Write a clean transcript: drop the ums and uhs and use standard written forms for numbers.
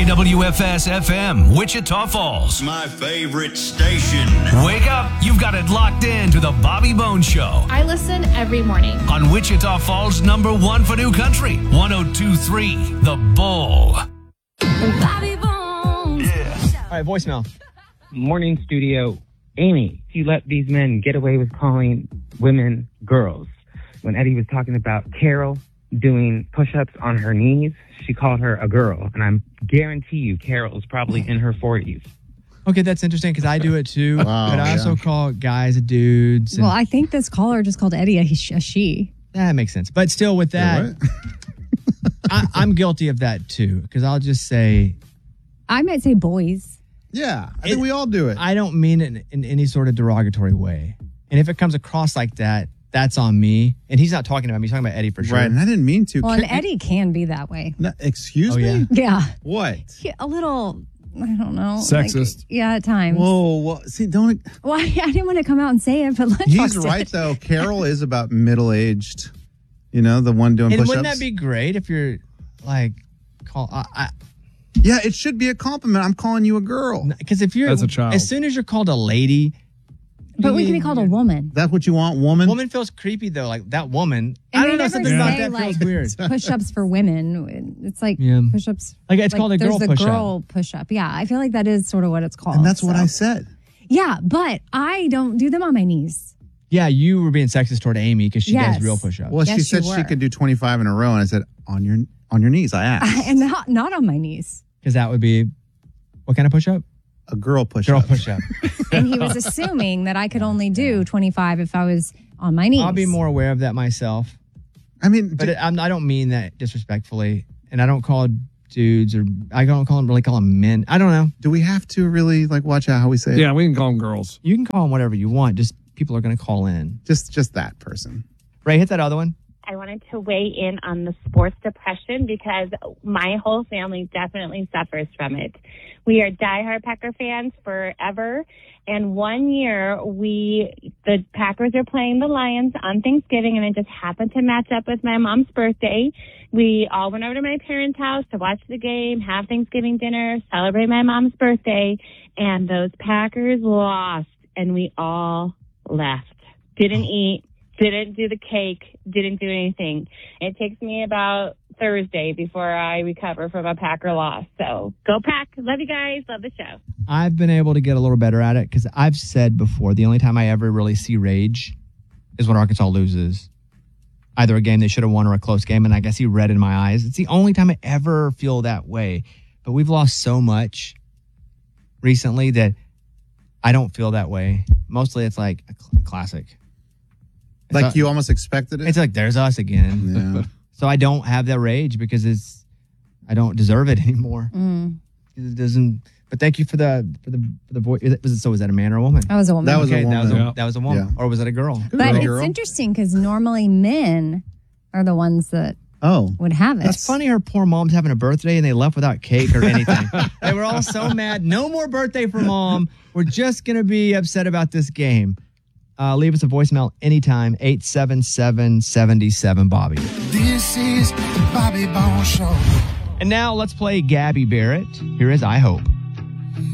KWFS FM, Wichita Falls. My favorite station. Wake up, you've got it locked in to the Bobby Bones Show. I listen every morning. On Wichita Falls' #1 for new country, 102.3 The Bull. Bobby Bones. Yeah. All right, voicemail. Morning studio. Amy, you let these men get away with calling women girls. When Eddie was talking about Carol doing push-ups on her knees, she called her a girl. And I guarantee you Carol is probably in her 40s. Okay, that's interesting because I do it too. Wow, but I also yeah. call guys dudes. Well, I think this caller just called Eddie a she. That makes sense. But still with that, I'm guilty of that too because I'll just say. I might say boys. Yeah, I think we all do it. I don't mean it in any sort of derogatory way. And if it comes across like that, that's on me. And he's not talking about me. He's talking about Eddie for sure. Right, and I didn't mean to. Well, and Eddie can be that way. No, excuse Oh, me? yeah. Yeah. What? A little, I don't know. Sexist. Like, yeah, at times. Whoa, well, see, don't. Well, I didn't want to come out and say it, but let's He's right, though. Carol is about middle-aged, you know, the one doing And push-ups. wouldn't that be great if you're like, Yeah, it should be a compliment. I'm calling you a girl. because if you're As a child. as soon as you're called a lady, But we can be called a woman. That's what you want, woman? woman feels creepy though. Like that woman. And I don't they know, never something about say, that like, feels weird. Push-ups for women. It's like Yeah. push-ups. Like, it's called a girl there's push-up. a girl push-up. Yeah, I feel like that is sort of what it's called. And that's what so. I said. Yeah, but I don't do them on my knees. Yeah, you were being sexist toward Amy because she Yes. does real push-ups. Well, Yes, she said you she were. could do 25 in a row, and I said, on your knees, I asked. And not on my knees. Because that would be what kind of push-up? A girl push-up. Girl push-up. And he was assuming that I could only do 25 if I was on my knees. I'll be more aware of that myself. I mean, But I don't mean that disrespectfully. And I don't call dudes or I don't call them men. I don't know. do we have to really like watch out how we say it? Yeah, we can call them girls. You can call them whatever you want. Just people are going to call in. Just that person. Ray, hit that other one. I wanted to weigh in on the sports depression because my whole family definitely suffers from it. We are diehard Packer fans forever. And one year the Packers are playing the Lions on Thanksgiving and it just happened to match up with my mom's birthday. We all went over to my parents' house to watch the game, have Thanksgiving dinner, celebrate my mom's birthday. And those Packers lost and we all left. Didn't eat. Didn't do the cake, didn't do anything. It takes me about Thursday before I recover from a Packer loss. So go Pack. Love you guys. Love the show. I've been able to get a little better at it because I've said before the only time I ever really see rage is when Arkansas loses. Either a game they should have won or a close game, and I guess he read in my eyes. It's the only time I ever feel that way. But we've lost so much recently that I don't feel that way. Mostly it's like a classic. Like you almost expected it? It's like, there's us again. Yeah. So I don't have that rage because I don't deserve it anymore. It doesn't. But thank you for the voice. So was that a man or a woman? I was a woman. That was a woman. That was a woman. Yeah. Or was it a girl? But girl. it's interesting because normally men are the ones that Oh. would have it. That's funny. Her poor mom's having a birthday and they left without cake or anything. They were all so mad. No more birthday for mom. We're just going to be upset about this game. Leave us a voicemail anytime, 877-77-Bobby. This is the Bobby Bones Show. And now let's play Gabby Barrett. Here is I Hope.